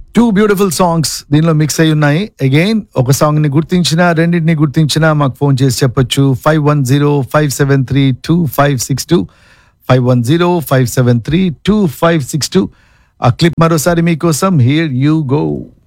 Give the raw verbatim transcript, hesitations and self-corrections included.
Two beautiful songs దీనిలో mix అయి ఉన్నాయి. అగైన్ ఒక సాంగ్ ని గుర్తించిన రెండింటిని గుర్తించిన మాకు ఫోన్ చేసి చెప్పొచ్చు. Five one zero five seven three two five six two five one zero five seven three two five six two. ఆ క్లిప్ మరోసారి మీకోసం. Here you go.